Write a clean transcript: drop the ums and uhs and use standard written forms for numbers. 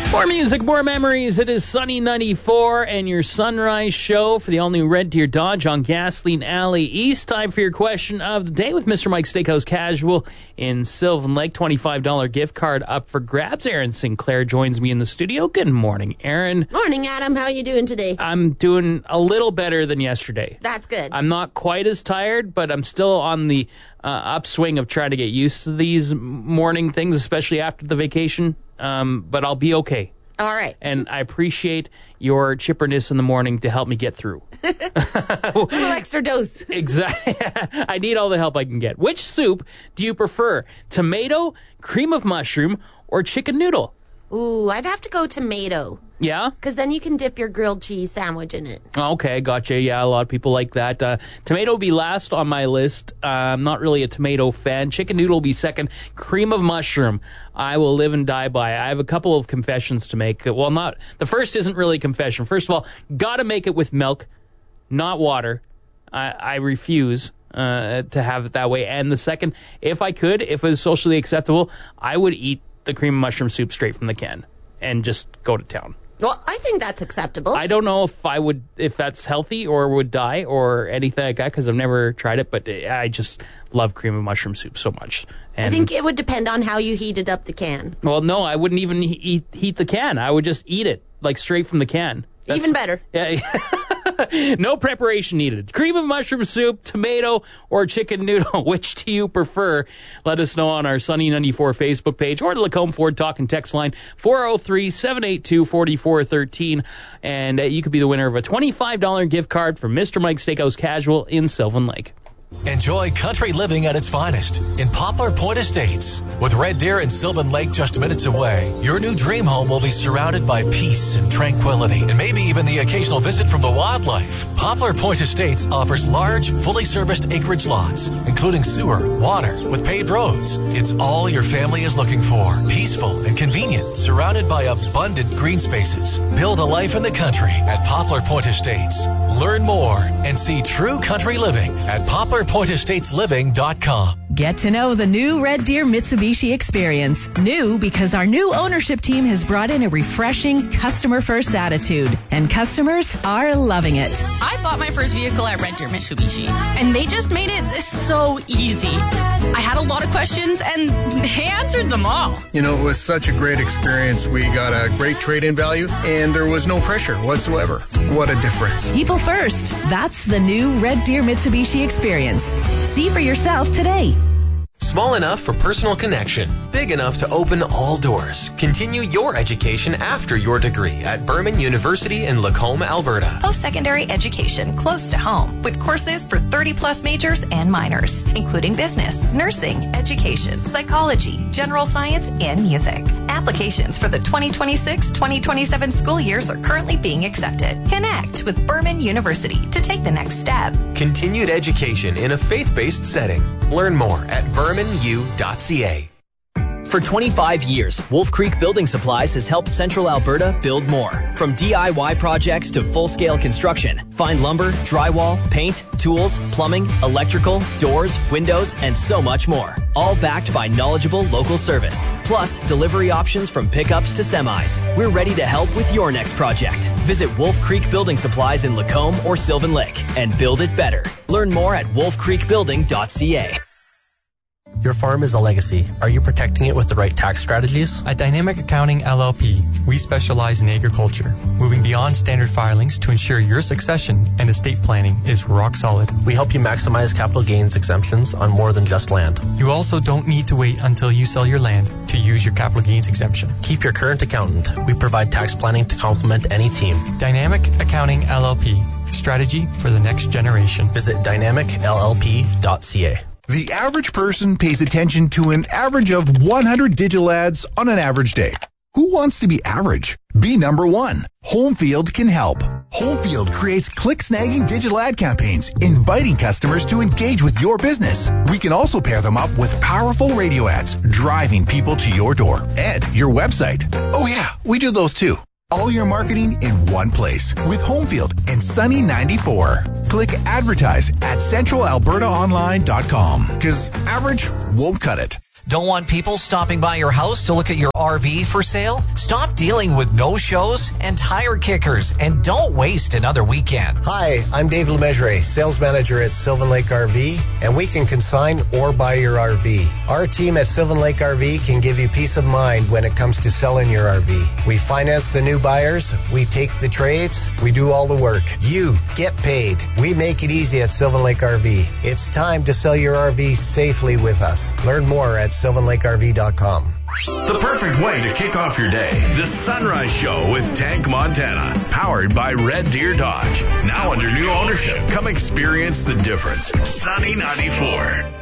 More music, more memories. It is Sunny 94 and your sunrise show for the all-new Red Deer Dodge on Gasoline Alley East. Time for your question of the day with Mr. Mike Steakhouse Casual in Sylvan Lake. $25 gift card up for grabs. Aaron Sinclair joins me in the studio. Good morning, Aaron. Morning, Adam. How are you doing today? I'm doing a little better than yesterday. That's good. I'm not quite as tired, but I'm still on the upswing of trying to get used to these morning things, especially after the vacation. But I'll be okay. All right. And I appreciate your chipperness in the morning to help me get through. A little extra dose. Exactly. I need all the help I can get. Which soup do you prefer? Tomato, cream of mushroom, or chicken noodle? Ooh, I'd have to go tomato. Yeah? Because then you can dip your grilled cheese sandwich in it. Okay, gotcha. Yeah, a lot of people like that. Tomato will be last on my list. I'm not really a tomato fan. Chicken noodle will be second. Cream of mushroom, I will live and die by. I have a couple of confessions to make. Well, not the first isn't really a confession. First of all, gotta make it with milk, not water. I refuse to have it that way. And the second, if I could, if it was socially acceptable, I would eat the cream of mushroom soup straight from the can and just go to town. Well, I think that's acceptable. I don't know if that's healthy or would die or anything like that because I've never tried it, but I just love cream of mushroom soup so much. And I think it would depend on how you heated up the can. Well, no, I wouldn't even heat the can. I would just eat it, like straight from the can. Even better. Yeah. No preparation needed. Cream of mushroom soup, tomato, or chicken noodle. Which do you prefer? Let us know on our Sunny 94 Facebook page or the Lacombe Ford Talk and Text line 403-782-4413. And you could be the winner of a $25 gift card from Mr. Mike Steakhouse Casual in Sylvan Lake. Enjoy country living at its finest in Poplar Point Estates. With Red Deer and Sylvan Lake just minutes away, your new dream home will be surrounded by peace and tranquility, and maybe even the occasional visit from the wildlife. Poplar Point Estates offers large, fully serviced acreage lots, including sewer, water, with paved roads. It's all your family is looking for. Peaceful and convenient, surrounded by abundant green spaces. Build a life in the country at Poplar Point Estates. Learn more and see true country living at PoplarPointEstatesLiving.com. Get to know the new Red Deer Mitsubishi experience. New because our new ownership team has brought in a refreshing customer-first attitude, and customers are loving it. I bought my first vehicle at Red Deer Mitsubishi, and they just made it so easy. I had a lot of questions, and they answered them all. You know, it was such a great experience. We got a great trade-in value, and there was no pressure whatsoever. What a difference. People first. That's the new Red Deer Mitsubishi experience. See for yourself today. Small enough for personal connection, big enough to open all doors. Continue your education after your degree at Berman University in Lacombe, Alberta. Post-secondary education close to home with courses for 30-plus majors and minors, including business, nursing, education, psychology, general science, and music. Applications for the 2026-2027 school years are currently being accepted. Connect with Berman University to take the next step. Continued education in a faith-based setting. Learn more at BermanU.ca. For 25 years, Wolf Creek Building Supplies has helped Central Alberta build more. From DIY projects to full-scale construction, find lumber, drywall, paint, tools, plumbing, electrical, doors, windows, and so much more. All backed by knowledgeable local service. Plus, delivery options from pickups to semis. We're ready to help with your next project. Visit Wolf Creek Building Supplies in Lacombe or Sylvan Lake and build it better. Learn more at wolfcreekbuilding.ca. Your farm is a legacy. Are you protecting it with the right tax strategies? At Dynamic Accounting LLP, we specialize in agriculture, moving beyond standard filings to ensure your succession and estate planning is rock solid. We help you maximize capital gains exemptions on more than just land. You also don't need to wait until you sell your land to use your capital gains exemption. Keep your current accountant. We provide tax planning to complement any team. Dynamic Accounting LLP, strategy for the next generation. Visit dynamicllp.ca. The average person pays attention to an average of 100 digital ads on an average day. Who wants to be average? Be number one. Homefield can help. Homefield creates click-snagging digital ad campaigns, inviting customers to engage with your business. We can also pair them up with powerful radio ads, driving people to your door and your website. Oh yeah, we do those too. All your marketing in one place with Homefield and Sunny 94. Click advertise at centralalbertaonline.com because average won't cut it. Don't want people stopping by your house to look at your RV for sale? Stop dealing with no-shows and tire kickers, and don't waste another weekend. Hi, I'm Dave Lemessurier, sales manager at Sylvan Lake RV, and we can consign or buy your RV. Our team at Sylvan Lake RV can give you peace of mind when it comes to selling your RV. We finance the new buyers, we take the trades, we do all the work. You get paid. We make it easy at Sylvan Lake RV. It's time to sell your RV safely with us. Learn more at sylvanlakerv.com. The perfect way to kick off your day. The Sunrise Show with Tank Montana. Powered by Red Deer Dodge. Now under new ownership. Come experience the difference. Sunny 94.